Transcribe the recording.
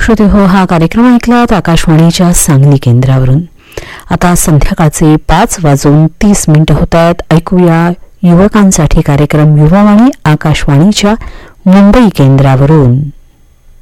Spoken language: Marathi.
श्रोते हो, हा कार्यक्रम ऐकलात आकाशवाणीच्या सांगली केंद्रावरून. आता संध्याकाळचे 5:30 होत आहेत. ऐकूया युवकांसाठी कार्यक्रम युवावाणी आकाशवाणीच्या मुंबई केंद्रावरून.